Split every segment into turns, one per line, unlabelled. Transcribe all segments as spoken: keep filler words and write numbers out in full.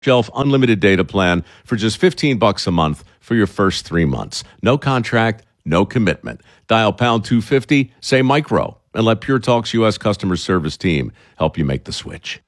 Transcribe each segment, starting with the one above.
Shelf unlimited data plan for just fifteen bucks a month for your first three months. No contract, no commitment. Dial pound two fifty, say micro, and let Pure Talk's U S customer service team help you make the switch.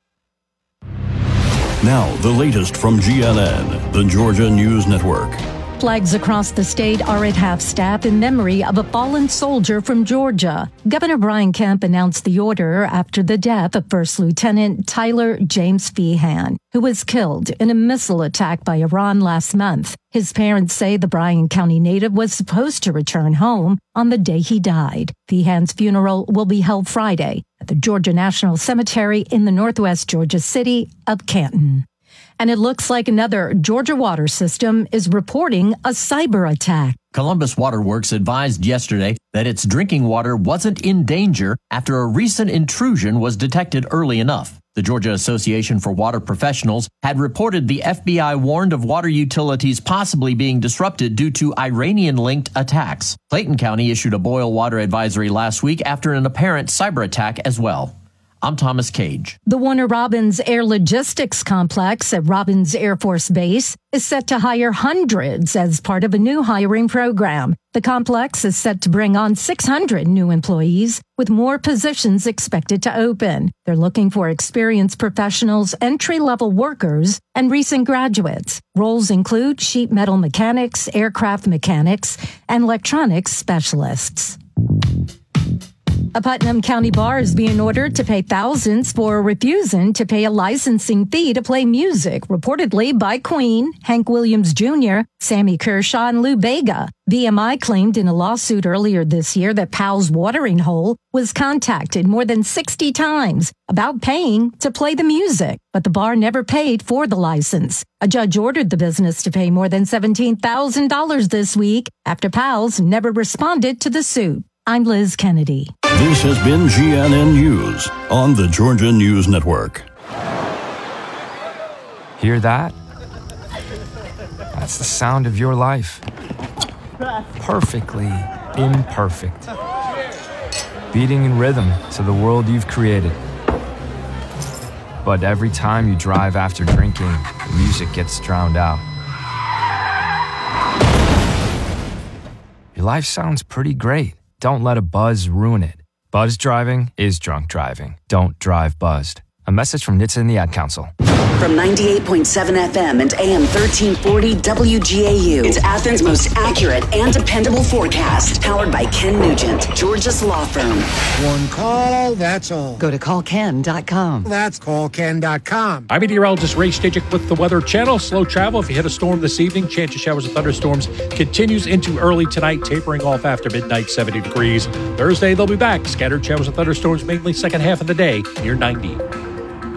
Now, the latest from G N N, the Georgia News Network.
Flags across the state are at half-staff in memory of a fallen soldier from Georgia. Governor Brian Kemp announced the order after the death of First Lieutenant Tyler James Feehan, who was killed in a missile attack by Iran last month. His parents say the Bryan County native was supposed to return home on the day he died. Feehan's funeral will be held Friday at the Georgia National Cemetery in the northwest Georgia city of Canton. And it looks like another Georgia water system is reporting a cyber attack.
Columbus Waterworks advised yesterday that its drinking water wasn't in danger after a recent intrusion was detected early enough. The Georgia Association for Water Professionals had reported the F B I warned of water utilities possibly being disrupted due to Iranian-linked attacks. Clayton County issued a boil water advisory last week after an apparent cyber attack as well. I'm Thomas Cage.
The Warner Robins Air Logistics Complex at Robins Air Force Base is set to hire hundreds as part of a new hiring program. The complex is set to bring on six hundred new employees, with more positions expected to open. They're looking for experienced professionals, entry-level workers, and recent graduates. Roles include sheet metal mechanics, aircraft mechanics, and electronics specialists. A Putnam County bar is being ordered to pay thousands for refusing to pay a licensing fee to play music, reportedly by Queen, Hank Williams Junior, Sammy Kershaw, and Lou Bega. B M I claimed in a lawsuit earlier this year that Powell's Watering Hole was contacted more than sixty times about paying to play the music, but the bar never paid for the license. A judge ordered the business to pay more than seventeen thousand dollars this week after Powell's never responded to the suit. I'm Liz Kennedy.
This has been G N N News on the Georgia News Network.
Hear that? That's the sound of your life. Perfectly imperfect. Beating in rhythm to the world you've created. But every time you drive after drinking, the music gets drowned out. Your life sounds pretty great. Don't let a buzz ruin it. Buzz driving is drunk driving. Don't drive buzzed. A message from N H T S A and the Ad Council.
From ninety-eight point seven F M and A M thirteen forty W G A U, it's Athens' most accurate and dependable forecast. Powered by Ken Nugent, Georgia's law firm.
One call, that's all.
Go to call ken dot com.
That's call ken dot com.
I'm meteorologist Ray Stajic with the Weather Channel. Slow travel if you hit a storm this evening. Chance of showers and thunderstorms continues into early tonight, tapering off after midnight, seventy degrees. Thursday, they'll be back. Scattered showers and thunderstorms mainly second half of the day, near ninety.